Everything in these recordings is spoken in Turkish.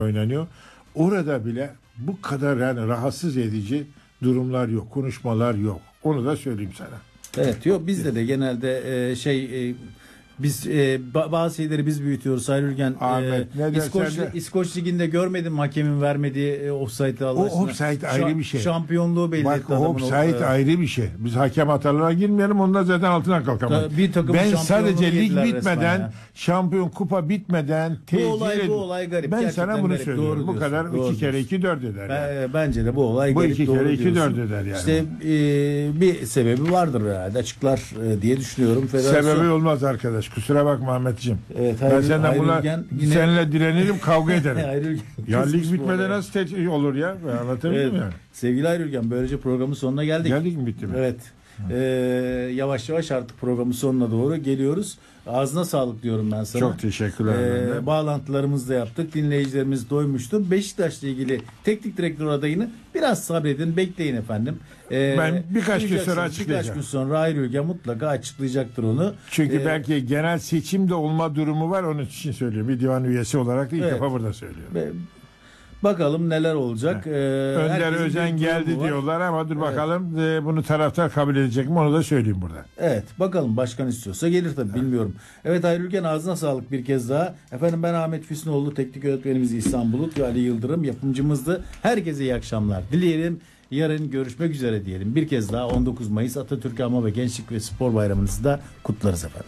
oynanıyor. Orada bile bu kadar yani rahatsız edici durumlar yok, konuşmalar yok. Onu da söyleyeyim sana. Evet, yok bizde de genelde biz bazı şeyleri biz büyütüyoruz. Sayın Ülgen, Ahmet, ne dersen de. İskoç Ligi'nde görmedim hakemin vermediği offside'ı Allah aşkına. O offside ayrı bir şey. Şampiyonluğu belli Bak etti adamın. offside ayrı bir şey. Biz hakem hatalarına girmeyelim. Onlar zaten altına kalkamayız. Ben sadece lig bitmeden, şampiyon kupa bitmeden bu olay garip. Ben Gerçekten sana bunu garip. söylüyorum. Doğru Bu kadar diyorsun, 2 kere 2 4 eder. Yani. Bence de bu olay bu garip. Bu 2 kere 2 4 eder yani. İşte bir sebebi vardır herhalde. Açıklar diye düşünüyorum. Sebebi olmaz arkadaş. Kusura bakma Ahmetciğim. Evet, ben senden seninle direnirim, kavga ederim. Ya lig bitmeden nasıl olur ya? Anlatabildim yani. Sevgili Ayrılgen, böylece programın sonuna geldik. Geldik mi, bitti mi? Evet. Yavaş yavaş artık programın sonuna doğru geliyoruz. Ağzına sağlık diyorum ben sana. Çok teşekkürler. Bağlantılarımızı da yaptık. Dinleyicilerimiz doymuştu. Beşiktaş'la ilgili teknik direktör adayını biraz sabredin, bekleyin efendim. Ben birkaç gün sonra açıklayacağım. Birkaç gün sonra Ayrılgen mutlaka açıklayacaktır onu. Çünkü belki genel seçimde olma durumu var, onun için söylüyorum. Bir divan üyesi olarak da ilk defa burada söylüyorum. Bakalım neler olacak. Önder Özen geldi diyorlar ama dur bakalım bunu taraftar kabul edecek mi, onu da söyleyeyim burada. Evet, bakalım başkan istiyorsa gelir tabii, bilmiyorum. Evet Ayrılgen, ağzına sağlık bir kez daha. Efendim, ben Ahmet Füsunoğlu, teknik öğretmenimiz İhsan Bulut ve Ali Yıldırım yapımcımızdı. Herkese iyi akşamlar dileyelim. Yarın görüşmek üzere diyelim. Bir kez daha 19 Mayıs Atatürk Anma ve Gençlik ve Spor Bayramınızı da kutlarız efendim.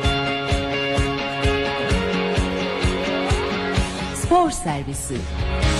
Spor Servisi.